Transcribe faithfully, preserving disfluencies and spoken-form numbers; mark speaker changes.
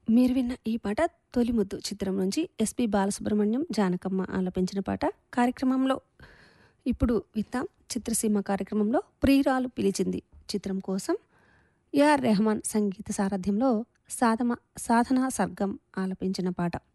Speaker 1: మీరు విన్న ఈ పాట 'తొలి ముద్దు' చిత్రం నుంచి ఎస్పి బాలసుబ్రహ్మణ్యం, జానకమ్మ ఆలపించిన పాట. కార్యక్రమంలో ఇప్పుడు విందాం చిత్రసీమ కార్యక్రమంలో 'ప్రియురాలు పిలిచింది' చిత్రం కోసం ఏఆర్ రెహమాన్ సంగీత సారథ్యంలో సాధమ సాధనా సర్గం ఆలపించిన పాట.